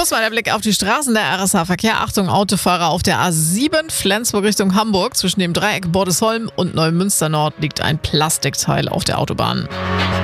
Plus mal der Blick auf die Straßen, der RSH-Verkehr. Achtung, Autofahrer auf der A7 Flensburg Richtung Hamburg. Zwischen dem Dreieck Bordesholm und Neumünster Nord liegt ein Plastikteil auf der Autobahn.